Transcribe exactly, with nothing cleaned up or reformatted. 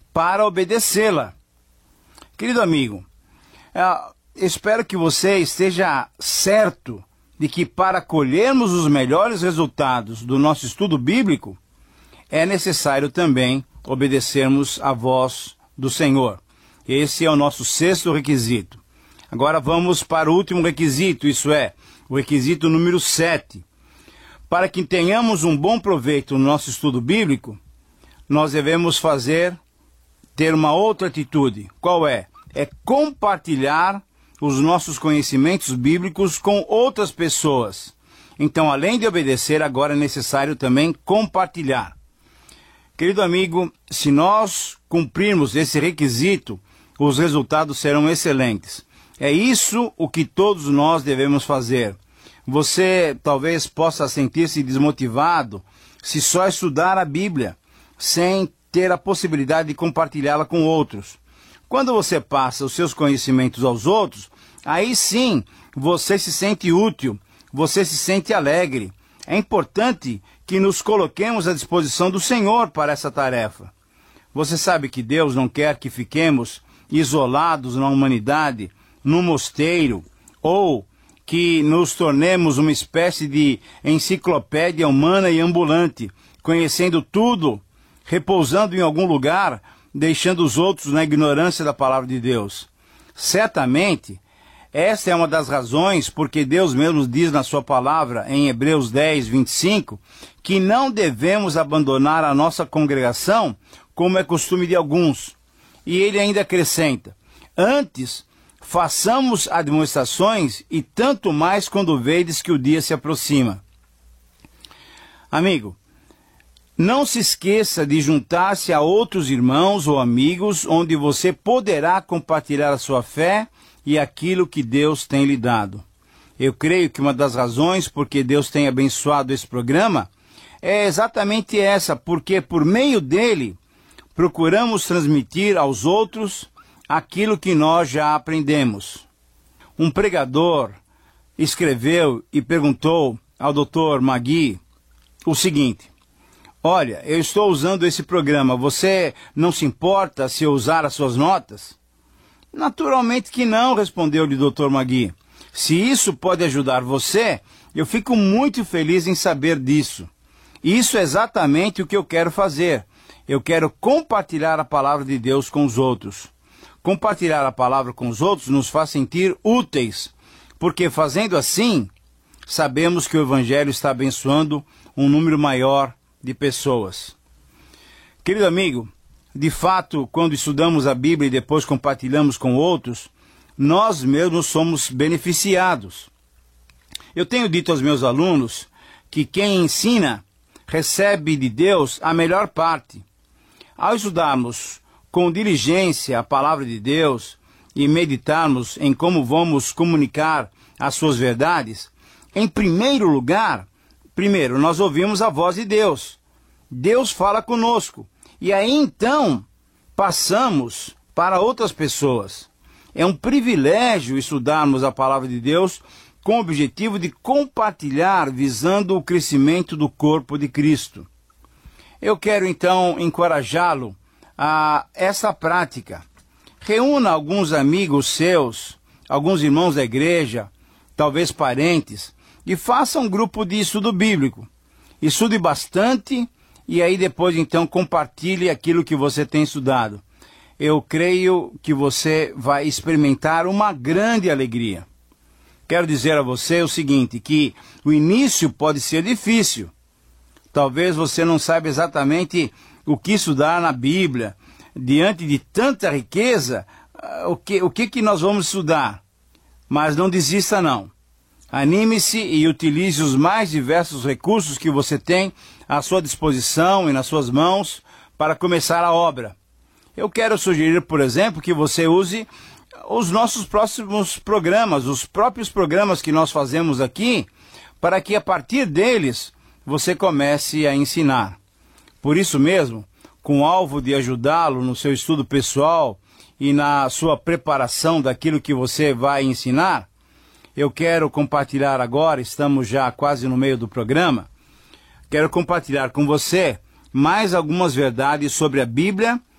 para obedecê-la. Querido amigo, eu espero que você esteja certo de que para colhermos os melhores resultados do nosso estudo bíblico, é necessário também obedecermos à voz do Senhor. Esse é o nosso sexto requisito. Agora vamos para o último requisito, isso é, o requisito número sete. Para que tenhamos um bom proveito no nosso estudo bíblico, nós devemos fazer, ter uma outra atitude. Qual é? É compartilhar os nossos conhecimentos bíblicos com outras pessoas. Então, além de obedecer, agora é necessário também compartilhar. Querido amigo, se nós cumprirmos esse requisito, os resultados serão excelentes. É isso o que todos nós devemos fazer. Você talvez possa sentir-se desmotivado se só estudar a Bíblia, sem ter a possibilidade de compartilhá-la com outros. Quando você passa os seus conhecimentos aos outros, aí sim você se sente útil, você se sente alegre. É importante que nos coloquemos à disposição do Senhor para essa tarefa. Você sabe que Deus não quer que fiquemos isolados na humanidade, num mosteiro, ou que nos tornemos uma espécie de enciclopédia humana e ambulante, conhecendo tudo, repousando em algum lugar, deixando os outros na ignorância da palavra de Deus. Certamente, esta é uma das razões porque Deus mesmo diz na sua palavra, em Hebreus dez, vinte e cinco, que não devemos abandonar a nossa congregação, como é costume de alguns. E ele ainda acrescenta, antes, façamos admoestações e tanto mais quando vedes que o dia se aproxima. Amigo, não se esqueça de juntar-se a outros irmãos ou amigos onde você poderá compartilhar a sua fé e aquilo que Deus tem lhe dado. Eu creio que uma das razões por que Deus tem abençoado esse programa é exatamente essa, porque por meio dele procuramos transmitir aos outros aquilo que nós já aprendemos. Um pregador escreveu e perguntou ao doutor Magui o seguinte: olha, eu estou usando esse programa, você não se importa se eu usar as suas notas? Naturalmente que não, respondeu-lhe o doutor Magui. Se isso pode ajudar você, eu fico muito feliz em saber disso. Isso é exatamente o que eu quero fazer. Eu quero compartilhar a palavra de Deus com os outros. Compartilhar a palavra com os outros nos faz sentir úteis, porque fazendo assim, sabemos que o Evangelho está abençoando um número maior de pessoas. Querido amigo, de fato, quando estudamos a Bíblia e depois compartilhamos com outros, nós mesmos somos beneficiados. Eu tenho dito aos meus alunos que quem ensina recebe de Deus a melhor parte. Ao estudarmos com diligência a palavra de Deus e meditarmos em como vamos comunicar as suas verdades, em primeiro lugar, primeiro, nós ouvimos a voz de Deus. Deus fala conosco. E aí, então, passamos para outras pessoas. É um privilégio estudarmos a palavra de Deus com o objetivo de compartilhar, visando o crescimento do corpo de Cristo. Eu quero, então, encorajá-lo a essa prática. Reúna alguns amigos seus, alguns irmãos da igreja, talvez parentes, e faça um grupo de estudo bíblico. Estude bastante e aí depois então compartilhe aquilo que você tem estudado. Eu creio que você vai experimentar uma grande alegria. Quero dizer a você o seguinte, que o início pode ser difícil. Talvez você não saiba exatamente o que estudar na Bíblia. Diante de tanta riqueza, o que, o que, que nós vamos estudar? Mas não desista não. Anime-se e utilize os mais diversos recursos que você tem à sua disposição e nas suas mãos para começar a obra. Eu quero sugerir, por exemplo, que você use os nossos próximos programas, os próprios programas que nós fazemos aqui, para que a partir deles você comece a ensinar. Por isso mesmo, com o alvo de ajudá-lo no seu estudo pessoal e na sua preparação daquilo que você vai ensinar, eu quero compartilhar agora, estamos já quase no meio do programa, quero compartilhar com você mais algumas verdades sobre a Bíblia